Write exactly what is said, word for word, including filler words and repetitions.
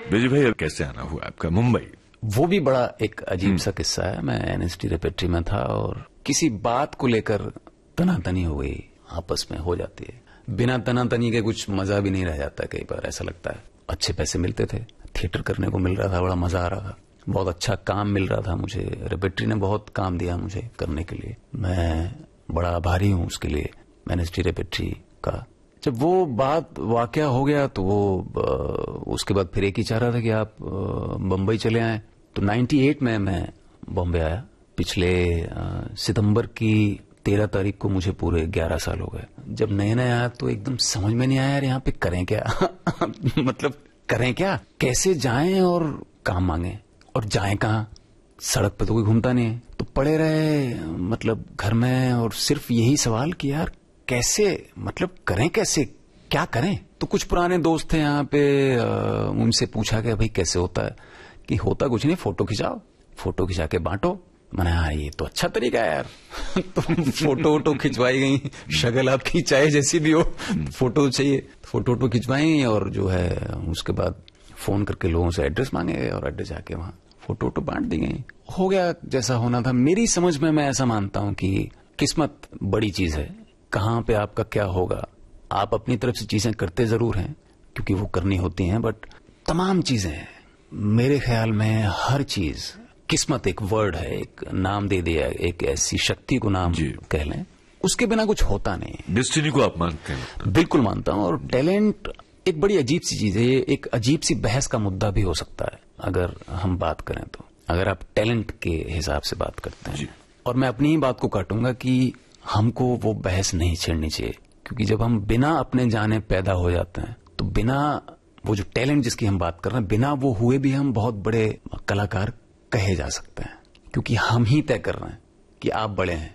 विजय भाई कैसे आना हुआ आपका मुंबई? वो भी बड़ा एक अजीब सा किस्सा है। मैं एनएसडी रेपेट्री में था और किसी बात को लेकर तनातनी हो गई, आपस में हो जाती है। बिना तनातनी के कुछ मजा भी नहीं रह जाता, कई बार ऐसा लगता है। अच्छे पैसे मिलते थे, थिएटर करने को मिल रहा था, बड़ा मजा आ रहा था, बहुत अच्छा काम मिल रहा था मुझे। रेपेट्री ने बहुत काम दिया मुझे करने के लिए, मैं बड़ा आभारी हूँ उसके लिए, एनएसडी रेपेट्री का। जब वो बात वाकया हो गया तो वो उसके बाद फिर एक ही चाह रहा था कि आप बम्बई चले आए। तो अट्ठानवे में मैं बॉम्बे आया। पिछले सितंबर की तेरह तारीख को मुझे पूरे ग्यारह साल हो गए। जब नए नए आया तो एकदम समझ में नहीं आया यार यहाँ पे करें क्या मतलब करें क्या, कैसे जाएं और काम मांगे और जाएं कहाँ। सड़क पे तो कोई घूमता नहीं है, तो पड़े रहे मतलब घर में और सिर्फ यही सवाल कि यार कैसे, मतलब करें कैसे, क्या करें। तो कुछ पुराने दोस्त थे यहाँ पे, उनसे पूछा कि भाई कैसे होता है, कि होता कुछ नहीं, फोटो खिंचाओ, फोटो खिंचा के बांटो। मैंने हाँ ये तो अच्छा तरीका है यार तो फोटो वोटो खिंचवाई गई, शक्ल आपकी चाहे जैसी भी हो, फोटो चाहिए, फोटो वोटो खिंचवाई और जो है उसके बाद फोन करके लोगों से एड्रेस मांगे और एड्रेस जाके वहां फोटो वोटो बांट दी गई। हो गया जैसा होना था। मेरी समझ में मैं ऐसा मानता हूं कि किस्मत बड़ी चीज है, कहां पे आपका क्या होगा। आप अपनी तरफ से चीजें करते जरूर हैं क्योंकि वो करनी होती हैं, बट तमाम चीजें मेरे ख्याल में हर चीज, किस्मत एक वर्ड है, एक नाम दे दिया, एक ऐसी शक्ति को नाम कह लें, उसके बिना कुछ होता नहीं। डेस्टिनी को आप मानते हैं? बिल्कुल मानता हूं। और टैलेंट एक बड़ी अजीब सी चीज है, ये एक अजीब सी बहस का मुद्दा भी हो सकता है अगर हम बात करें तो, अगर आप टैलेंट के हिसाब से बात करते हैं। और मैं अपनी ही बात को काटूंगा कि हमको वो बहस नहीं छेड़नी चाहिए, क्योंकि जब हम बिना अपने जाने पैदा हो जाते हैं तो बिना वो जो टैलेंट जिसकी हम बात कर रहे हैं, बिना वो हुए भी हम बहुत बड़े कलाकार कहे जा सकते हैं, क्योंकि हम ही तय कर रहे हैं कि आप बड़े हैं,